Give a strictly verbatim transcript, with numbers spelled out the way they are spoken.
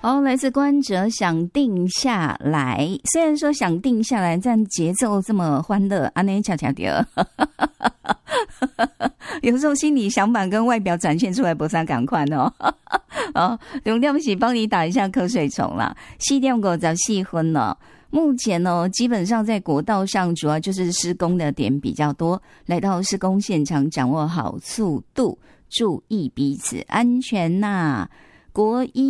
哦，来自关喆想定下来。虽然说想定下来，但节奏这么欢乐，安内恰恰掉。有时候心里想法跟外表展现出来不啥赶快哦。哦，重点是帮你打一下瞌睡虫啦。四点五十四分了。目前呢，基本上在国道上主要就是施工的点比较多，来到施工现场掌握好速度，注意彼此安全呐、国一